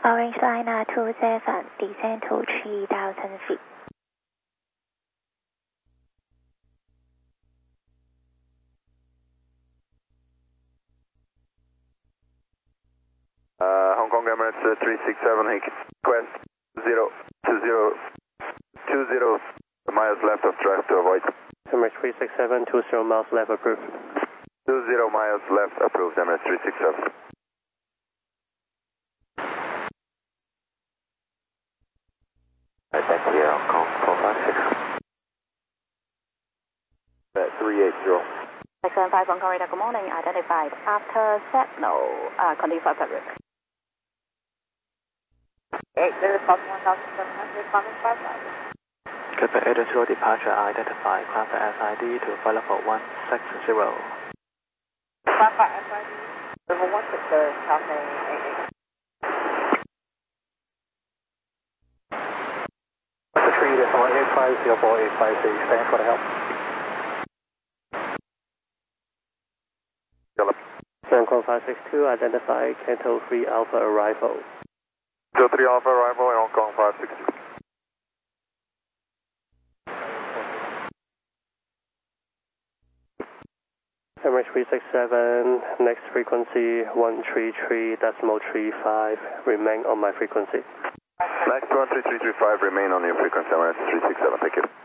Orange Liner 27, descend to 3,000 feet. Hong Kong Emirates 367, request 20 miles left of track to avoid. Emirates 367, 20 miles left approved. 20 miles left approved, Emirates 367. Thank you, Hong Kong 456. 380. 675 Hong Kong radar, good morning, identified after signal, continue for February. 8, there is 1700, coming 55. Cathay 820 departure identified, class SID to flight level 160. Papa SID, level 160, Cathay 88. The 3 decimal 8504856, thanks for the help. Hong Kong 562, identified Canto 3 Alpha arrival. Canto 3 Alpha arrival in Hong Kong 562. Emirates 367, next frequency 133.35, remain on my frequency. Next 13335, remain on your frequency, Emirates 367, thank you.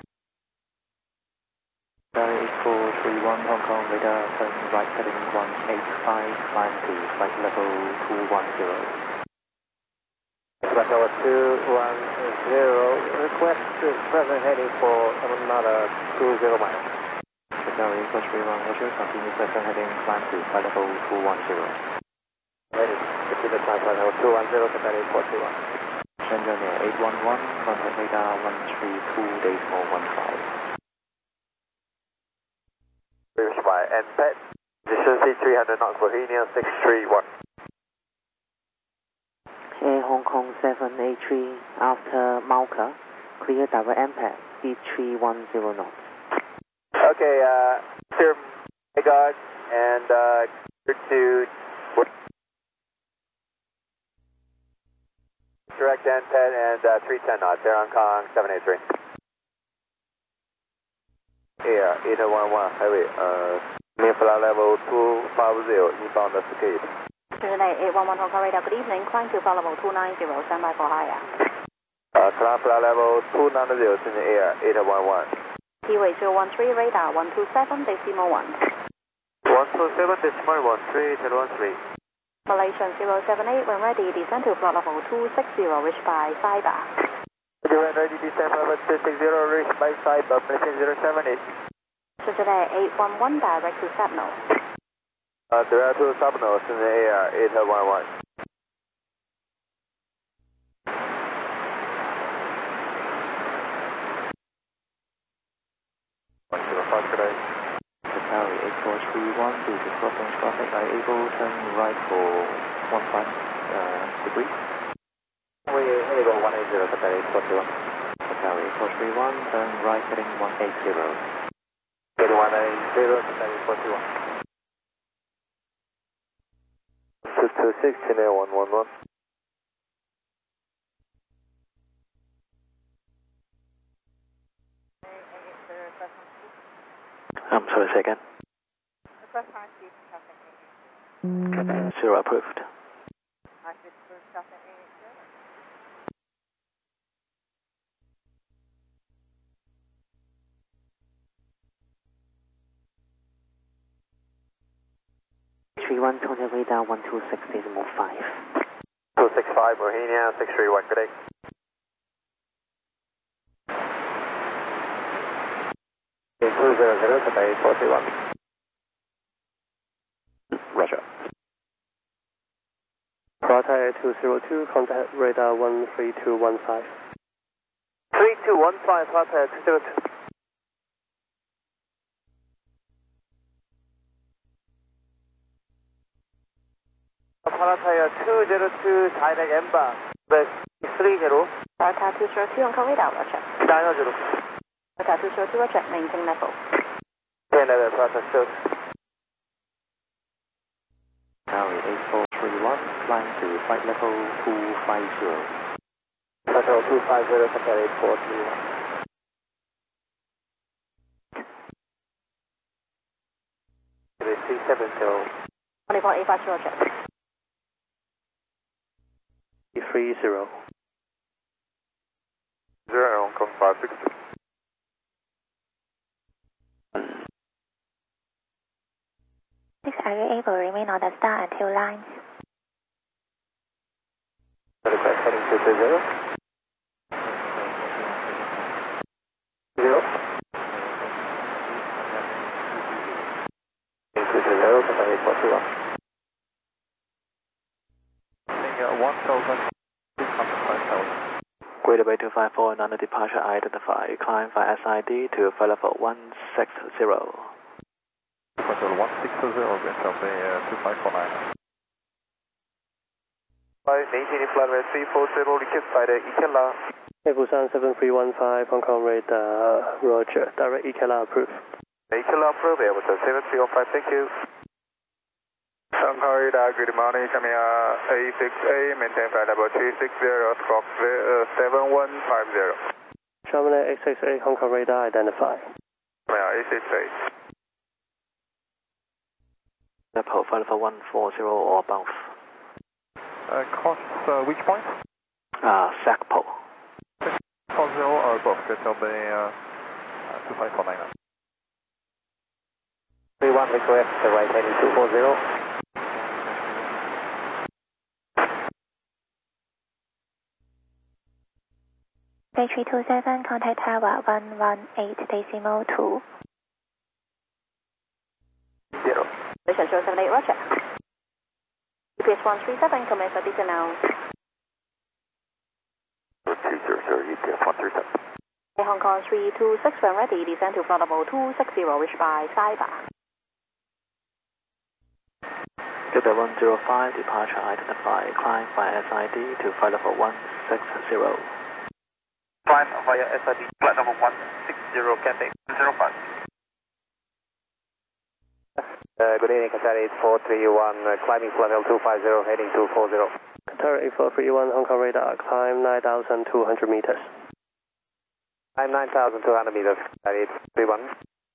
8431 Hong Kong radar, turn right heading 185, climb to flight level 210. Flight level 210, request present heading for another 20 miles. Cathay 8431 Roger, continue present heading, climb to flight level 210. Ready, continue climb flight level 210, Cathay 8431. Shenzhen Air 811, contact radar 132.15. By NPET, position 300 knots, Bohemia 631. Air Hong Kong 783, after Malka, clear direct NPET, speed 310 knots. Okay, clear my God, and clear to direct NPET and 310 knots, Air Hong Kong 783. Air 811, highway, main flight level 250, inbound escape. Shenzhen 811 Hong Kong radar, good evening, climb to flight level 290, standby for higher. Climb flight level 290, in the air, 811. Keyway 013, radar 127, decimal 1. 127, decimal 13, 13. Malaysian 078, when ready, descend to flight level 260, reached by Saiba. When ready, descend level 260, reached by Saiba, Malaysian 078. Shenzhen 811, direct to Sabno. Direct to Sabno, in the air, 811. Cathay 8431, due to crossing traffic, are able to turn right for 15 degrees. We able 180, Cathay 8431. Cathay 8431, turn right heading 180. 180, Cathay 8431. 226, Chennai 111. I'm sorry, say again. Request high speed traffic 0 approved. high speed traffic 31 contact radar 126.5. 265, Bohemia 631, good day. Cathay 431. Roger. Praia 202, contact radar 13215. 3215, Praia 202. Praia 202, direct inbound, west 30. Delta 202 Hong Kong radar, Roger. China 0. Delta 202, Roger, maintain level. Canada, Praia 202. Cathay 8431, climb to flight level 250. Flight level 250, contact 8431. 370. 24,850 check. 30. 0 Hong Kong 562. Are you able to remain on the star until lines? Request heading 220. 0. 220, contact 8421. 1,000. Greater Bay 254, non-departure identify. Climb via SID to flight level 160. Control 160, Greater Bay 2549. Maintain flight rate 340, request by the EKLA. Busan 7315, Hong Kong radar, Roger. Direct EKLA approved. EKLA approved, Airbus 7315, thank you. Hong Kong radar, good morning, Shamia A6A, maintain flight level 360, stroke 7150. Shamia 868, Hong Kong radar identify. Shamia A6A. Airport flight level 140 or above. Cost, which point? Sagpo. 40 or above, Greater Bay 2549. 31 request, right heading 240. Bay 327, contact tower 118.2. 0. Mission 078, Roger. GPS 137, commence at descent now. 200, EPS 137. Hong Kong 326, when ready, descend to flight level 260, reach by Saiba. Delta 105, departure identify. Climb via SID to flight level 160. Climb via SID, flight level 160, Cathay 05. Good evening, Qatar 8431, climbing flight level 250, heading 240. Qatar 8431, Hong Kong radar, climb 9,200 meters. Climb 9,200 meters, Qatar 831.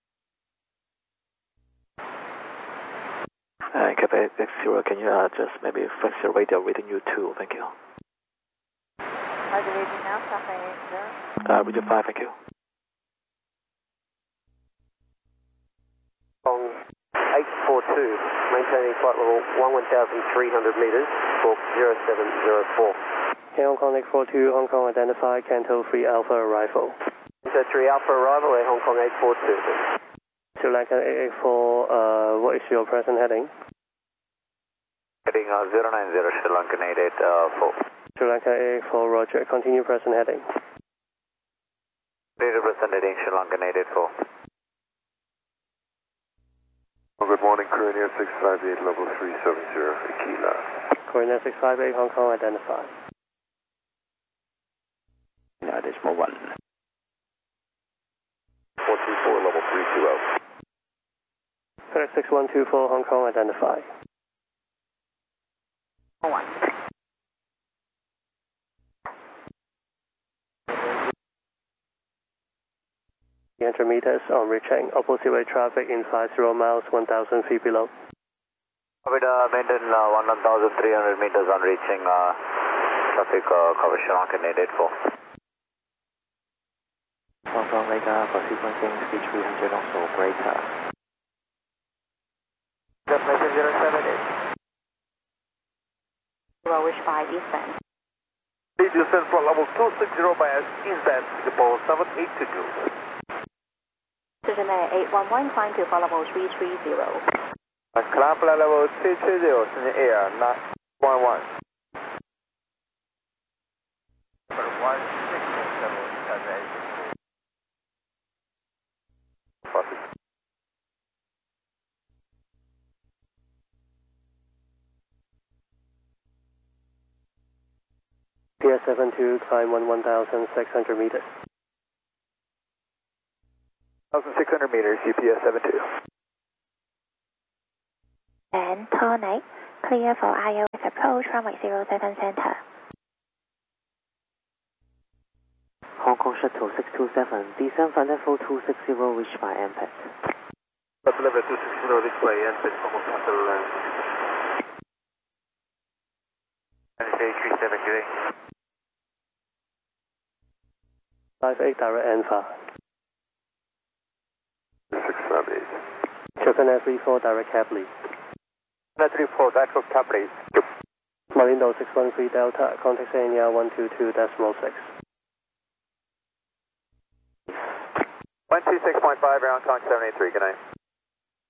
Quebec X0, can you just maybe fix your radio reading U2, thank you. How's the reading now, Cafe 0? Radio 5, thank you. Hong 842, maintaining flight level 1,300 meters, stroke 0704. Hong Kong 842, Hong Kong identify, Canto 3 Alpha arrival. Canto 3 Alpha arrival at Hong Kong 842. Sri Lanka 884, what is your present heading? Heading 090, Sri Lankan 884. Sri Lanka 884, Roger. Continue present heading. Data present heading, Sri Lankan 884. Good morning, Korean 658, level 370, Aquila. Korean 658, Hong Kong identify. Decimal 1. 424, level 320. FedEx 6124, Hong Kong identify. 1. Meters on reaching opposite way traffic in 50 miles, 1,000 feet below. Maintain 1,300 meters on reaching traffic cover Sri Lankan 884. Hong Kong radar for sequencing speed 300 also greater. Destination 078. Reach by descent. Please descend from level 260 by eastbound Singapore 7822. Precision Air 811, climb to flight level 330. Climb flight level 330, Precision Air 911. 167. PS72, climb 1,600 meters. 1,600 meters, UPS 72. And tonic, Clear for iOS approach runway 07 center. Hong Kong Shuttle 627, descend flight level 260, reached by impact. Flight level 260, reached by impact, Hong Kong Shuttle. 38 58 direct Alpha. 658. Japan Air 34 direct Capri. 934, direct Capri. Malindo 613 Delta, contact ANR 122.6. 126.5, Air Hong Kong 783, good night.